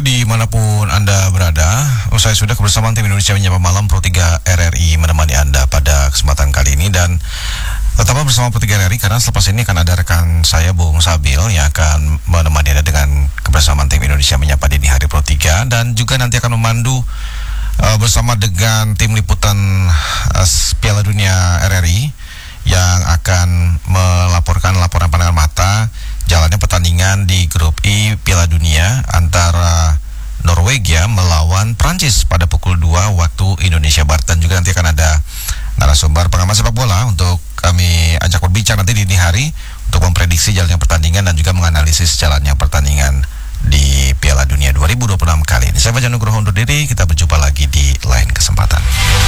dimanapun Anda berada, usai sudah kebersamaan tim Indonesia Menyapa Malam Pro 3 RRI menemani Anda pada kesempatan kali ini. Dan tetaplah bersama Pro 3 RRI karena selepas ini akan ada rekan saya Bung Sabil yang akan menemani Anda dengan kebersamaan tim Indonesia Menyapa Dini Hari Pro 3, dan juga nanti akan memandu bersama dengan tim liputan Piala Dunia RRI yang akan melaporkan laporan pandangan mata jalannya pertandingan di grup I Piala Dunia antara Norwegia melawan Prancis pada pukul 2 waktu Indonesia Barat. Dan juga nanti akan ada narasumber pengamat sepak bola untuk kami ajak berbicara nanti dini hari untuk memprediksi jalannya pertandingan dan juga menganalisis jalannya pertandingan di Piala Dunia 2026 kali ini. Saya Fajar Nugroho undur diri, kita berjumpa lagi di lain kesempatan.